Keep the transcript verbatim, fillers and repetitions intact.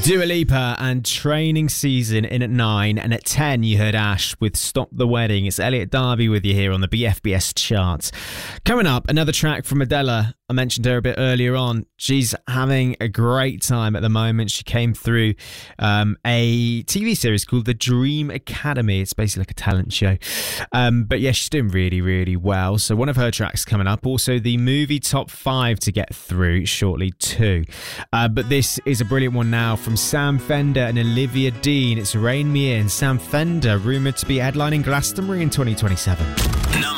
Dua Lipa and Training Season in at nine, and at ten you heard Ash with Stop the Wedding. It's Elliot Darby with you here on the B F B S charts. Coming up, another track from Adela. I mentioned her a bit earlier on. She's having a great time at the moment. She came through um, a T V series called The Dream Academy. It's basically like a talent show. Um, but yeah, she's doing really, really well. So one of her tracks coming up. Also the movie top five to get through shortly too. Uh, but this is a brilliant one now from Sam Fender and Olivia Dean. It's Rain Me In. Sam Fender, rumoured to be headlining Glastonbury in twenty twenty-seven.